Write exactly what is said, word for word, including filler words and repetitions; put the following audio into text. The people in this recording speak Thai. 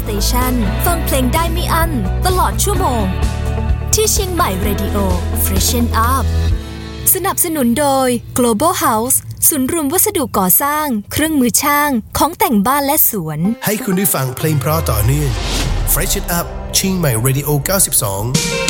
Station ฟังเพลงได้ไม่อั้นตลอดชั่วโมงที่เชียงใหม่ Radio Freshen Up สนับสนุนโดย Global House ศูนย์รวมวัสดุก่อสร้างเครื่องมือช่างของแต่งบ้านและสวนให้คุณได้ฟังเพลงเพราะต่อเนื่อง Freshen Up เชียงใหม่ Radio เก้าสิบสอง